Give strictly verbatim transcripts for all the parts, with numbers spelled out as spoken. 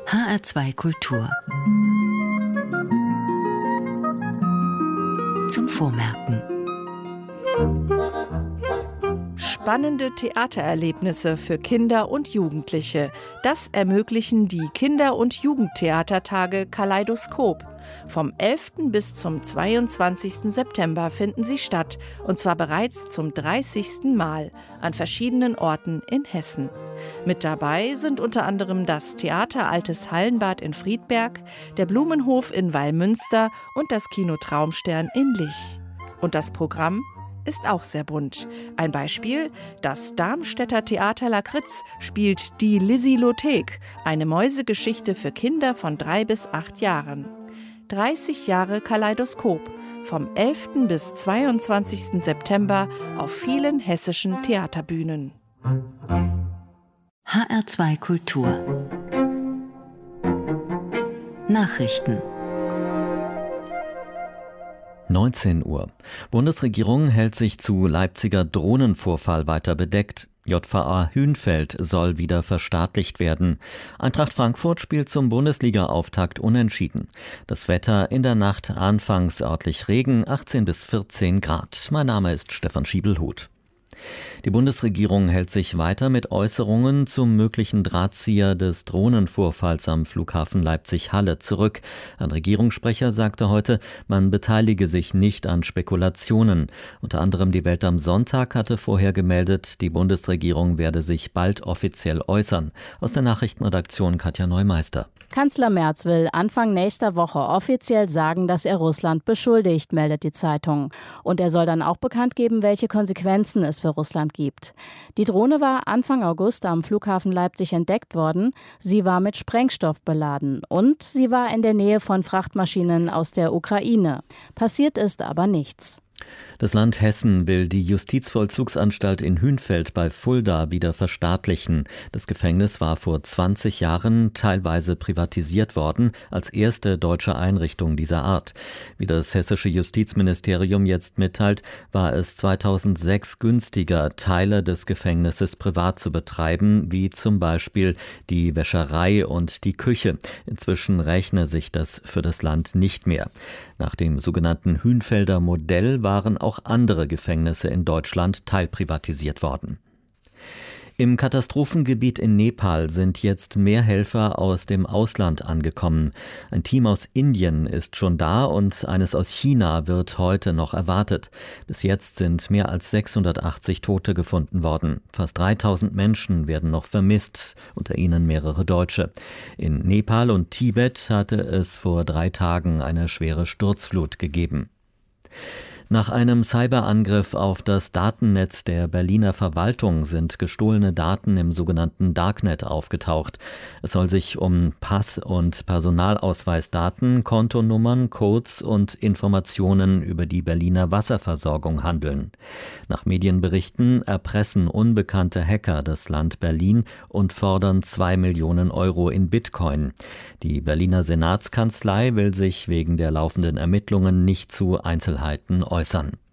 H R zwei Kultur. Zum Vormerken. Spannende Theatererlebnisse für Kinder und Jugendliche. Das ermöglichen die Kinder- und Jugendtheatertage Kaleidoskop. Vom elften bis zum zweiundzwanzigsten September finden sie statt, und zwar bereits zum dreißigsten Mal an verschiedenen Orten in Hessen. Mit dabei sind unter anderem das Theater Altes Hallenbad in Friedberg, der Blumenhof in Wallmünster und das Kino Traumstern in Lich. Und das Programm ist auch sehr bunt. Ein Beispiel: Das Darmstädter Theater Lakritz spielt die Lisilothek, eine Mäusegeschichte für Kinder von drei bis acht Jahren. dreißig Jahre Kaleidoskop, vom elften bis zweiundzwanzigsten September auf vielen hessischen Theaterbühnen. H R zwei Kultur. Nachrichten. neunzehn Uhr. Bundesregierung hält sich zu Leipziger Drohnenvorfall weiter bedeckt. J V A Hünfeld soll wieder verstaatlicht werden. Eintracht Frankfurt spielt zum Bundesliga-Auftakt unentschieden. Das Wetter in der Nacht anfangs örtlich Regen, achtzehn bis vierzehn Grad. Mein Name ist Stefan Schiebelhuth. Die Bundesregierung hält sich weiter mit Äußerungen zum möglichen Drahtzieher des Drohnenvorfalls am Flughafen Leipzig-Halle zurück. Ein Regierungssprecher sagte heute, man beteilige sich nicht an Spekulationen. Unter anderem die Welt am Sonntag hatte vorher gemeldet, die Bundesregierung werde sich bald offiziell äußern. Aus der Nachrichtenredaktion Katja Neumeister. Kanzler Merz will Anfang nächster Woche offiziell sagen, dass er Russland beschuldigt, meldet die Zeitung. Und er soll dann auch bekannt geben, welche Konsequenzen es für Russland gibt. Die Drohne war Anfang August am Flughafen Leipzig entdeckt worden. Sie war mit Sprengstoff beladen und sie war in der Nähe von Frachtmaschinen aus der Ukraine. Passiert ist aber nichts. Das Land Hessen will die Justizvollzugsanstalt in Hünfeld bei Fulda wieder verstaatlichen. Das Gefängnis war vor zwanzig Jahren teilweise privatisiert worden, als erste deutsche Einrichtung dieser Art. Wie das hessische Justizministerium jetzt mitteilt, war es zweitausendsechs günstiger, Teile des Gefängnisses privat zu betreiben, wie zum Beispiel die Wäscherei und die Küche. Inzwischen rechne sich das für das Land nicht mehr. Nach dem sogenannten Hünfelder Modell waren auch andere Gefängnisse in Deutschland teilprivatisiert worden. Im Katastrophengebiet in Nepal sind jetzt mehr Helfer aus dem Ausland angekommen. Ein Team aus Indien ist schon da und eines aus China wird heute noch erwartet. Bis jetzt sind mehr als sechshundertachtzig Tote gefunden worden. Fast dreitausend Menschen werden noch vermisst, unter ihnen mehrere Deutsche. In Nepal und Tibet hatte es vor drei Tagen eine schwere Sturzflut gegeben. Nach einem Cyberangriff auf das Datennetz der Berliner Verwaltung sind gestohlene Daten im sogenannten Darknet aufgetaucht. Es soll sich um Pass- und Personalausweisdaten, Kontonummern, Codes und Informationen über die Berliner Wasserversorgung handeln. Nach Medienberichten erpressen unbekannte Hacker das Land Berlin und fordern zwei Millionen Euro in Bitcoin. Die Berliner Senatskanzlei will sich wegen der laufenden Ermittlungen nicht zu Einzelheiten äußern.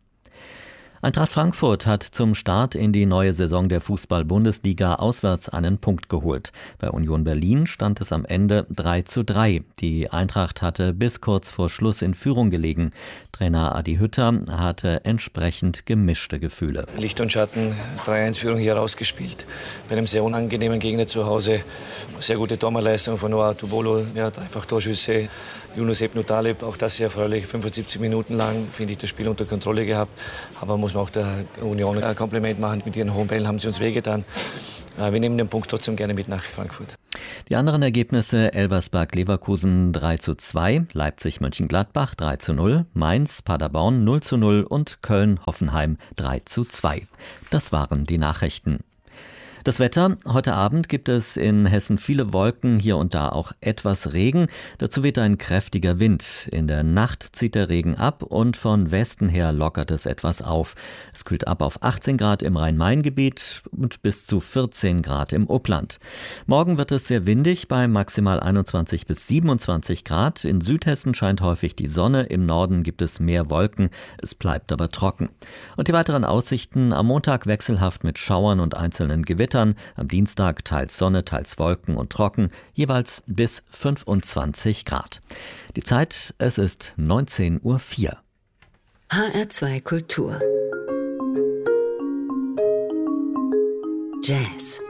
Eintracht Frankfurt hat zum Start in die neue Saison der Fußball-Bundesliga auswärts einen Punkt geholt. Bei Union Berlin stand es am Ende drei zu drei. Die Eintracht hatte bis kurz vor Schluss in Führung gelegen. Trainer Adi Hütter hatte entsprechend gemischte Gefühle. Licht und Schatten, drei eins Führung hier rausgespielt. Bei einem sehr unangenehmen Gegner zu Hause. Sehr gute Torwartleistung von Noah Tubolo, ja, dreifach Torschüsse. Yunus Ebnu Taleb, auch das sehr erfreulich. fünfundsiebzig Minuten lang, finde ich, das Spiel unter Kontrolle gehabt. Aber muss man auch der Union ein Kompliment machen. Mit ihren hohen Bällen haben sie uns wehgetan. Wir nehmen den Punkt trotzdem gerne mit nach Frankfurt. Die anderen Ergebnisse: Elversberg-Leverkusen drei zu zwei, Leipzig-Mönchengladbach drei zu null, Mainz-Paderborn null zu null und Köln-Hoffenheim drei zu zwei. Das waren die Nachrichten. Das Wetter: Heute Abend gibt es in Hessen viele Wolken, hier und da auch etwas Regen. Dazu weht ein kräftiger Wind. In der Nacht zieht der Regen ab und von Westen her lockert es etwas auf. Es kühlt ab auf achtzehn Grad im Rhein-Main-Gebiet und bis zu vierzehn Grad im Upland. Morgen wird es sehr windig bei maximal einundzwanzig bis siebenundzwanzig Grad. In Südhessen scheint häufig die Sonne, im Norden gibt es mehr Wolken, es bleibt aber trocken. Und die weiteren Aussichten: Am Montag wechselhaft mit Schauern und einzelnen Gewittern. Gewittern, am Dienstag teils Sonne, teils Wolken und trocken, jeweils bis fünfundzwanzig Grad. Die Zeit, es ist neunzehn Uhr vier. H R zwei Kultur. Jazz.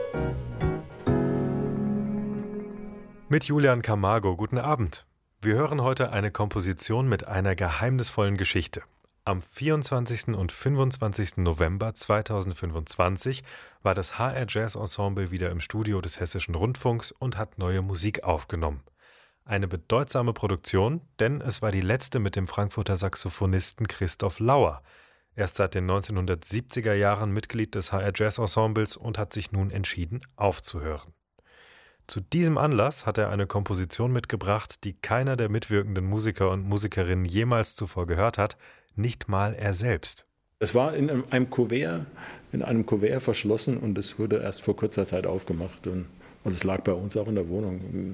Mit Julian Camargo, guten Abend. Wir hören heute eine Komposition mit einer geheimnisvollen Geschichte. Am vierundzwanzigsten und fünfundzwanzigsten November zweitausendfünfundzwanzig war das H R Jazz Ensemble wieder im Studio des Hessischen Rundfunks und hat neue Musik aufgenommen. Eine bedeutsame Produktion, denn es war die letzte mit dem Frankfurter Saxophonisten Christoph Lauer. Er ist seit den neunzehnhundertsiebziger Jahren Mitglied des H R Jazz Ensembles und hat sich nun entschieden, aufzuhören. Zu diesem Anlass hat er eine Komposition mitgebracht, die keiner der mitwirkenden Musiker und Musikerinnen jemals zuvor gehört hat, nicht mal er selbst. Es war in einem Kuvert, in einem Kuvert verschlossen und es wurde erst vor kurzer Zeit aufgemacht. Und also es lag bei uns auch in der Wohnung,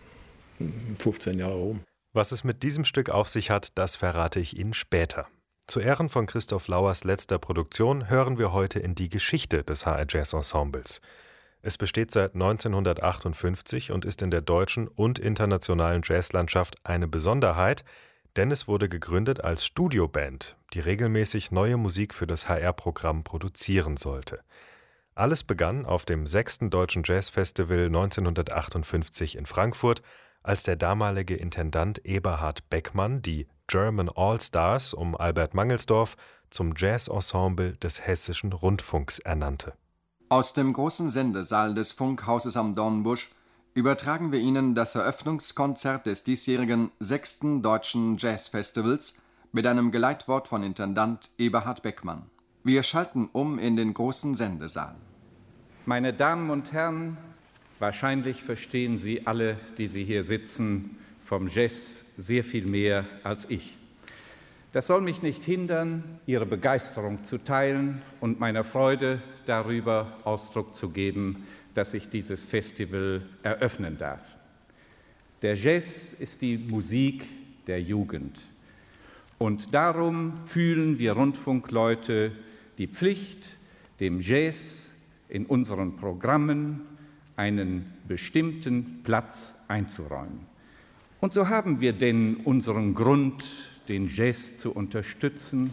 fünfzehn Jahre rum. Was es mit diesem Stück auf sich hat, das verrate ich Ihnen später. Zu Ehren von Christoph Lauers letzter Produktion hören wir heute in die Geschichte des H R Jazz Ensembles. Es besteht seit neunzehnhundertachtundfünfzig und ist in der deutschen und internationalen Jazzlandschaft eine Besonderheit, denn es wurde gegründet als Studioband, die regelmäßig neue Musik für das H R-Programm produzieren sollte. Alles begann auf dem sechsten Deutschen Jazzfestival neunzehnhundertachtundfünfzig in Frankfurt, als der damalige Intendant Eberhard Beckmann die German All-Stars um Albert Mangelsdorff zum Jazzensemble des Hessischen Rundfunks ernannte. Aus dem großen Sendesaal des Funkhauses am Dornbusch übertragen wir Ihnen das Eröffnungskonzert des diesjährigen sechsten Deutschen Jazzfestivals mit einem Geleitwort von Intendant Eberhard Beckmann. Wir schalten um in den großen Sendesaal. Meine Damen und Herren, wahrscheinlich verstehen Sie alle, die Sie hier sitzen, vom Jazz sehr viel mehr als ich. Das soll mich nicht hindern, Ihre Begeisterung zu teilen und meiner Freude darüber Ausdruck zu geben, dass ich dieses Festival eröffnen darf. Der Jazz ist die Musik der Jugend. Und darum fühlen wir Rundfunkleute die Pflicht, dem Jazz in unseren Programmen einen bestimmten Platz einzuräumen. Und so haben wir denn unseren Grund, den Jazz zu unterstützen,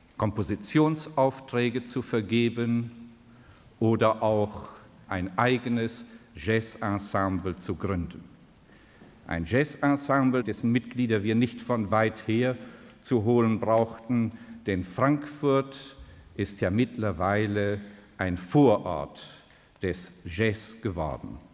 Kompositionsaufträge zu vergeben oder auch ein eigenes Jazzensemble zu gründen. Ein Jazzensemble, dessen Mitglieder wir nicht von weit her zu holen brauchten, denn Frankfurt ist ja mittlerweile ein Vorort des Jazz geworden.